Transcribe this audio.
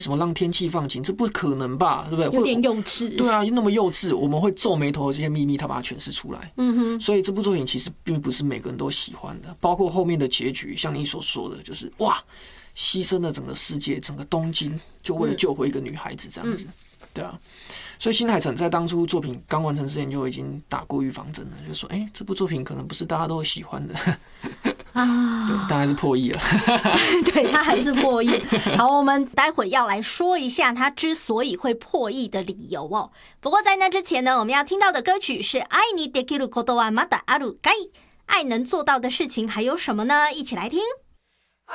什么让天气放晴，这不可能吧？对不对？ 有点幼稚。 对啊，那么幼稚，我们会皱眉头的这些秘密，他把它诠释出来。所以这部作品其实并不是每个人都喜欢的，包括后面的结局，像你所说的，就是哇，牺牲了整个世界，整个东京，就为了救回一个女孩子这样子。对啊。所以新海诚在当初作品刚完成之前就已经打过预防针了，就说：“这部作品可能不是大家都会喜欢的。”啊，对，但还是破亿了。 对，他还是破亿。好，我们待会要来说一下他之所以会破亿的理由哦。不过在那之前呢，我们要听到的歌曲是《愛にできることはまだあるかい》，爱能做到的事情还有什么呢？一起来听。